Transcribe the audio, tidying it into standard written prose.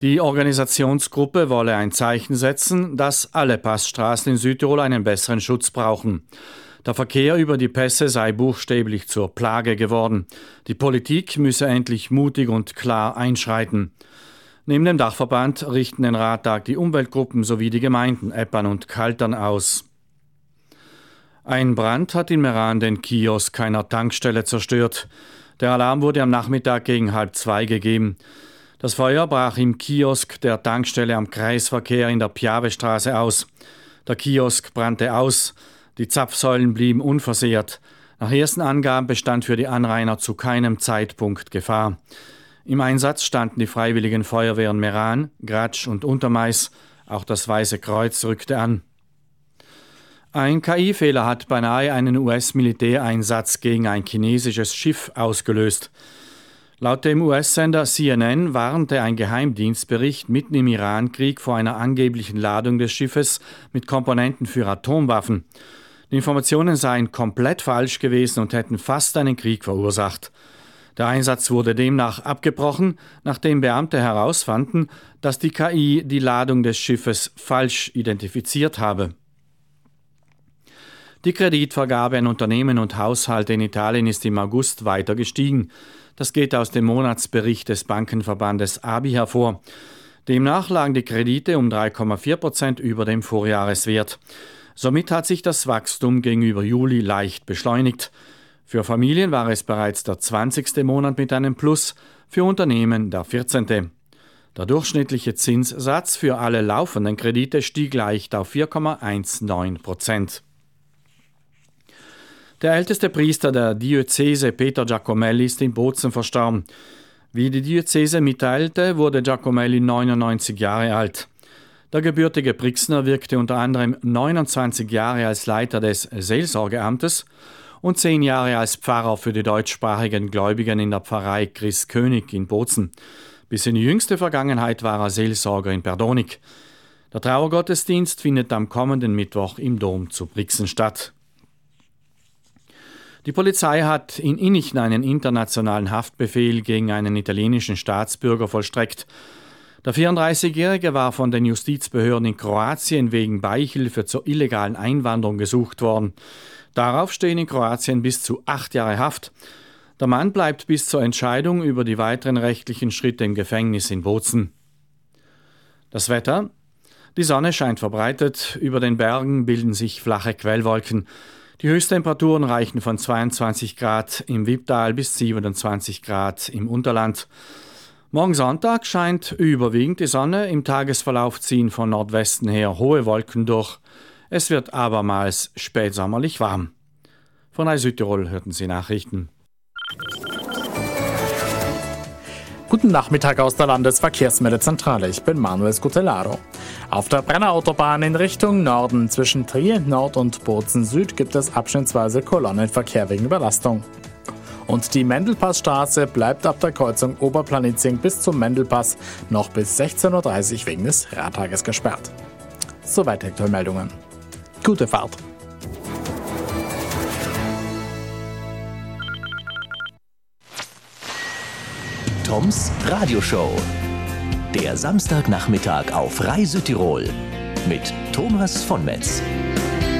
Die Organisationsgruppe wolle ein Zeichen setzen, dass alle Passstraßen in Südtirol einen besseren Schutz brauchen. Der Verkehr über die Pässe sei buchstäblich zur Plage geworden. Die Politik müsse endlich mutig und klar einschreiten. Neben dem Dachverband richten den Rattag die Umweltgruppen sowie die Gemeinden Eppan und Kaltern aus. Ein Brand hat in Meran den Kiosk einer Tankstelle zerstört. Der Alarm wurde am Nachmittag gegen 1:30 gegeben. Das Feuer brach im Kiosk der Tankstelle am Kreisverkehr in der Piavestraße aus. Der Kiosk brannte aus, die Zapfsäulen blieben unversehrt. Nach ersten Angaben bestand für die Anrainer zu keinem Zeitpunkt Gefahr. Im Einsatz standen die Freiwilligen Feuerwehren Meran, Gratsch und Untermais. Auch das Weiße Kreuz rückte an. Ein KI-Fehler hat beinahe einen US-Militäreinsatz gegen ein chinesisches Schiff ausgelöst. Laut dem US-Sender CNN warnte ein Geheimdienstbericht mitten im Irankrieg vor einer angeblichen Ladung des Schiffes mit Komponenten für Atomwaffen. Die Informationen seien komplett falsch gewesen und hätten fast einen Krieg verursacht. Der Einsatz wurde demnach abgebrochen, nachdem Beamte herausfanden, dass die KI die Ladung des Schiffes falsch identifiziert habe. Die Kreditvergabe an Unternehmen und Haushalte in Italien ist im August weiter gestiegen. Das geht aus dem Monatsbericht des Bankenverbandes ABI hervor. Demnach lagen die Kredite um 3,4% über dem Vorjahreswert. Somit hat sich das Wachstum gegenüber Juli leicht beschleunigt. Für Familien war es bereits der 20. Monat mit einem Plus, für Unternehmen der 14. Der durchschnittliche Zinssatz für alle laufenden Kredite stieg leicht auf 4,19%. Der älteste Priester der Diözese, Peter Giacomelli, ist in Bozen verstorben. Wie die Diözese mitteilte, wurde Giacomelli 99 Jahre alt. Der gebürtige Brixner wirkte unter anderem 29 Jahre als Leiter des Seelsorgeamtes und 10 Jahre als Pfarrer für die deutschsprachigen Gläubigen in der Pfarrei Christkönig in Bozen. Bis in die jüngste Vergangenheit war er Seelsorger in Perdonik. Der Trauergottesdienst findet am kommenden Mittwoch im Dom zu Brixen statt. Die Polizei hat in Innichen einen internationalen Haftbefehl gegen einen italienischen Staatsbürger vollstreckt. Der 34-Jährige war von den Justizbehörden in Kroatien wegen Beihilfe zur illegalen Einwanderung gesucht worden. Darauf stehen in Kroatien bis zu 8 Jahre Haft. Der Mann bleibt bis zur Entscheidung über die weiteren rechtlichen Schritte im Gefängnis in Bozen. Das Wetter? Die Sonne scheint verbreitet, über den Bergen bilden sich flache Quellwolken. Die Höchsttemperaturen reichen von 22 Grad im Wipptal bis 27 Grad im Unterland. Morgen Sonntag scheint überwiegend die Sonne, im Tagesverlauf ziehen von Nordwesten her hohe Wolken durch. Es wird abermals spätsommerlich warm. Von Radio Südtirol hörten Sie Nachrichten. Guten Nachmittag aus der Landesverkehrsmeldezentrale. Ich bin Manuel Scutellaro. Auf der Brennerautobahn in Richtung Norden zwischen Trier Nord und Bozen Süd gibt es abschnittsweise Kolonnenverkehr wegen Überlastung. Und die Mendelpassstraße bleibt ab der Kreuzung Oberplanitzing bis zum Mendelpass noch bis 16:30 Uhr wegen des Radtages gesperrt. Soweit die Meldungen. Gute Fahrt! Toms Radioshow. Der Samstagnachmittag auf Radio Südtirol mit Thomas von Metz.